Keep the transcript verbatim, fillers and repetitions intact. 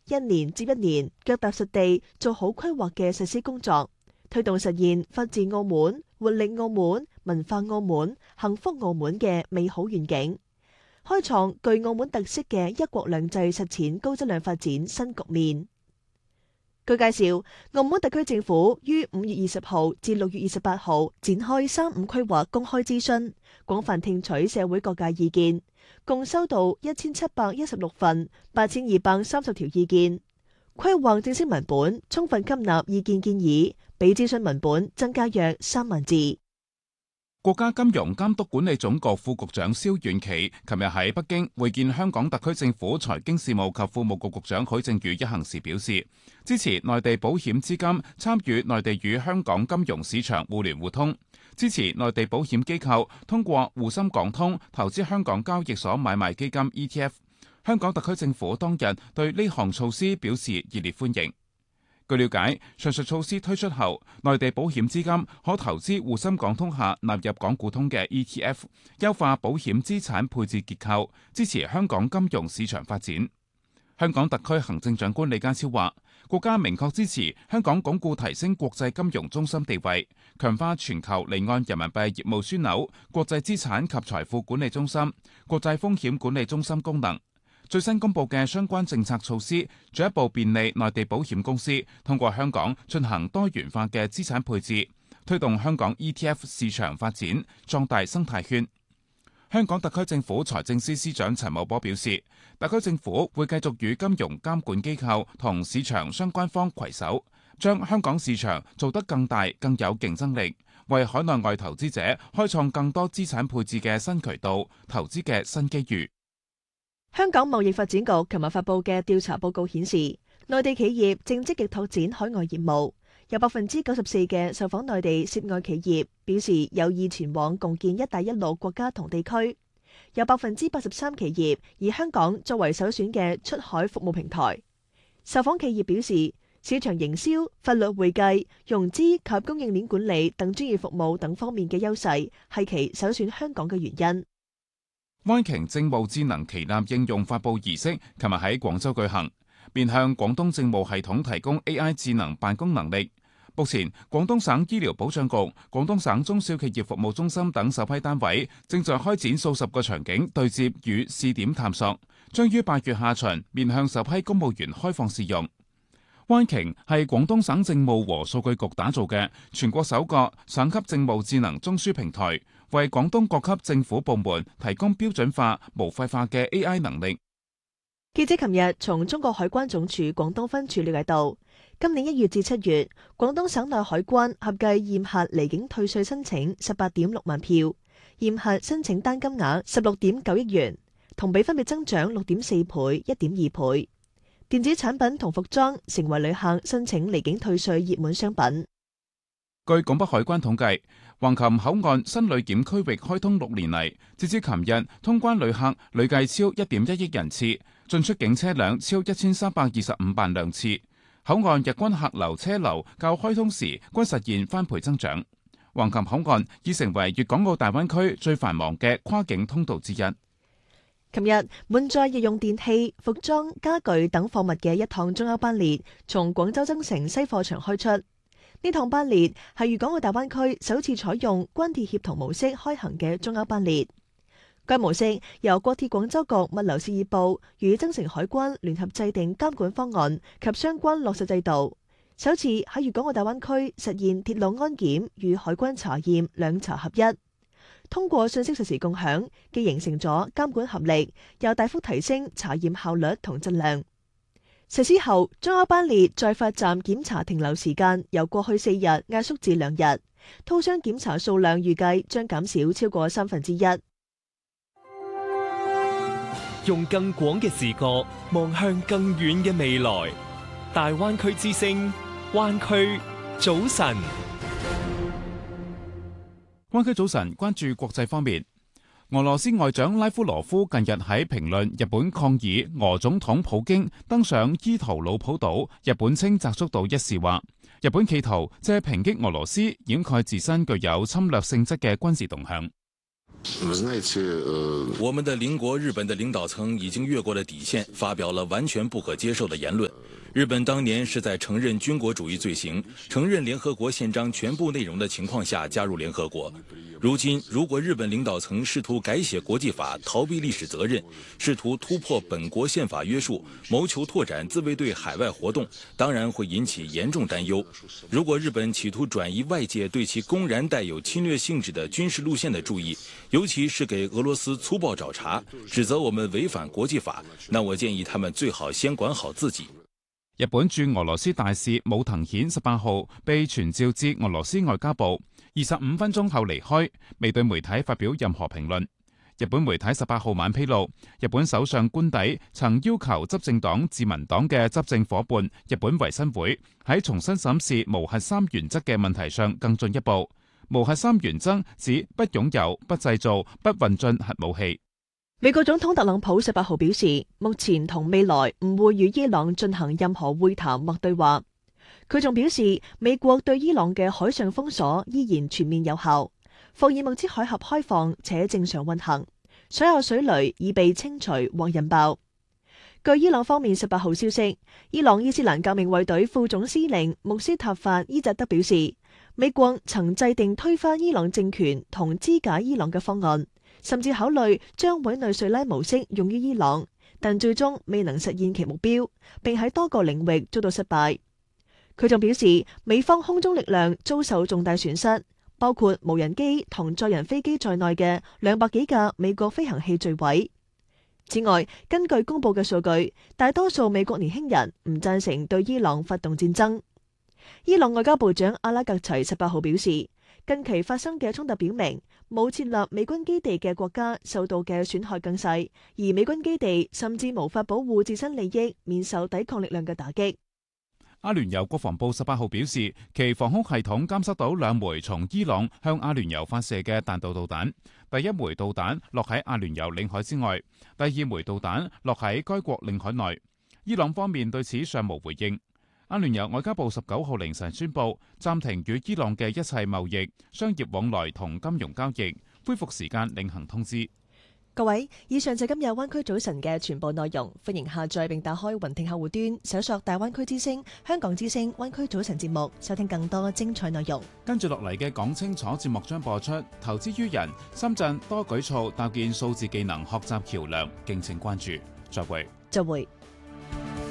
一年接一年腳踏實地做好規劃嘅實施工作，推動實現法治澳門、活力澳門、文化澳門、幸福澳門嘅美好願景，開創具澳門特色嘅一國兩制實踐高質量發展新局面。據介紹，澳門特區政府於五月二十號至六月二十八號展開三五規劃公開諮詢，廣泛聽取社會各界意見，共收到一千七百一十六份八千二百三十條意見。規劃正式文本充分吸納意見建議，比諮詢文本增加約三萬字。 國家金融監督管理總局副局長蕭遠琪琴日喺北京會見香港特區政府財經事務及庫務局局長許正宇一行時表示，支持內地保險資金參與內地與香港金融市場互聯互通，支持內地保險機構通過滬深港通投資香港交易所買賣基金 E T F。香港特區政府當日對呢項措施表示熱烈歡迎。據了解，上述措施推出後，內地保險資金可投資滬深港通下納入港股通嘅 E T F， 優化保險資產配置結構，支持香港金融市場發展。香港特區行政長官李家超話，國家明確支持香港鞏固提升國際金融中心地位，強化全球離岸人民幣業務樞紐、國際資產及財富管理中心、國際風險管理中心功能。最新公布嘅相關政策措施，進一步便利內地保險公司通過香港進行多元化嘅資產配置，推動香港 E T F 市場發展，壯大生態圈。香港特區政府財政司司長陳茂波表示，特區政府會繼續與金融監管機構同市場相關方攜手，將香港市場做得更大、更有競爭力，為海內外投資者開創更多資產配置嘅新渠道、投資嘅新機遇。 香港貿易發展局琴日發布嘅調查報告顯示，內地企業正積極拓展海外業務，有百分之九十四嘅受訪內地涉外企業表示有意前往共建一帶一路國家同地區，有百分之八十三企業以香港作為首選嘅出海服務平台。受訪企業表示，市場營銷、法律會計、融資及供應鏈管理等專業服務等方面嘅優勢係其首選香港嘅原因。 安瓊政務智能旗艦應用發佈儀式琴日喺廣州舉行，面向廣東政務系統提供 A I 智能辦公能力。目前，廣東省醫療保障局、廣東省中小企業服務中心等首批單位正在開展數十個場景對接與試點探索，將於八月下旬面向首批公務員開放試用。安瓊係廣東省政務和數據局打造嘅全國首個省級政務智能中樞平台，為廣東各級政府部門提供標準化、無廢化嘅 A I 能力。 記者琴日從中國海關總署廣東分處了解到，今年一月至七月，廣東省內海關合計驗核離境退稅申請十八點六萬票，驗核申請單金額十六點九億元，同比分別增長六點四倍、一點二倍。電子產品同服裝成為旅客申請離境退稅熱門商品。 據廣北海關統計，橫琴口岸新旅檢區域開通六年嚟，截至琴日，通關旅客累計超一點一億人次，進出境車輛超一千三百二十五萬輛次。口岸日均客流車流較開通時均實現翻倍增長。橫琴口岸已成為粵港澳大灣區最繁忙嘅跨境通道之一。 琴日滿載日用電器、服裝、家具等貨物嘅一趟中歐班列從廣州增城西貨場開出。呢趟班列係粵港澳大灣區首次採用關鐵協同模式開行嘅中歐班列。該模式由國鐵廣州局物流事業部與增城海關聯合制定監管方案及相關落實制度，首次喺粵港澳大灣區實現鐵路安檢與海關查驗兩查合一。通過信息實時共享，既形成咗監管合力，又大幅提升查驗效率同質量。實施後，中歐班列在法站檢查停留時間由過去四日壓縮至兩日，套箱檢查數量預計將減少超過三分之一。 用更廣嘅視角望向更遠嘅未來，大灣區之聲，灣區早晨。 灣區早晨，關注國際方面。俄羅斯外長拉夫羅夫近日喺評論日本抗議俄總統普京登上伊圖魯普島，日本稱宅宿島一事話，日本企圖借抨擊俄羅斯掩蓋自身具有侵略性質嘅軍事動向。 我們的鄰國日本的領導層已經越過了底線，發表了完全不可接受的言論。日本當年是在承認軍國主義罪行、承認聯合國憲章全部內容的情況下加入聯合國。如今，如果日本領導層試圖改寫國際法、逃避歷史責任，試圖突破本國憲法約束，謀求拓展自衛隊海外活動，當然會引起嚴重擔憂。如果日本企圖轉移外界對其公然帶有侵略性質的軍事路線的注意，尤其是給俄羅斯粗暴找茬，指責我們違反國際法，那我建議他們最好先管好自己。 日本駐俄羅斯大使武藤顯十八號被傳召至俄羅斯外交部，二十五分鐘後離開，未對媒體發表任何評論。日本媒體十八號晚披露，日本首相官邸曾要求執政黨自民黨嘅執政夥伴日本維新會喺重新審視無核三原則嘅問題上更進一步。無核三原則指不擁有、不製造、不運進核武器。 美國總統特朗普十八號表示，目前同未來唔會與伊朗進行任何會談或對話。佢仲表示，美國對伊朗嘅海上封鎖依然全面有效，霍爾木茲海峽開放且正常運行，所有水雷已被清除或引爆。據伊朗方面十八號消息，伊朗伊斯蘭革命衛隊副總司令穆斯塔法伊扎德表示，美國曾制定推翻伊朗政權同肢解伊朗嘅方案，甚至考慮將委內瑞拉模式用於伊朗，但最終未能實現其目標，並喺多個領域遭到失敗。佢仲表示，美方空中力量遭受重大損失，包括無人機同載人飛機在內嘅兩百幾架美國飛行器墜毀。此外，根據公佈嘅數據，大多數美國年輕人唔贊成對伊朗發動戰爭。伊朗外交部長阿拉格齊十八號表示，近期發生嘅衝突表明，冇設立美軍基地嘅國家受到嘅損害更細，而美軍基地甚至無法保護自身利益，免受抵抗力量嘅打擊。 阿聯酋國防部十八號表示，其防空系統監測到兩枚從伊朗向阿聯酋發射嘅彈道導彈，第一枚導彈落喺阿聯酋領海之外，第二枚導彈落喺該國領海內。伊朗方面對此尚無回應。阿聯酋外交部十九號凌晨宣布暫停與伊朗嘅一切貿易、商業往來同金融交易，恢復時間另行通知。 各位，以上就今日灣區早晨嘅全部內容，歡迎下載並打開雲聽客戶端，搜索大灣區之聲、香港之聲、灣區早晨節目，收聽更多精彩內容。 跟住落嚟嘅講清楚節目將播出，投資於人，深圳多舉措搭建數字技能學習橋樑，敬請關注。再會。 再會。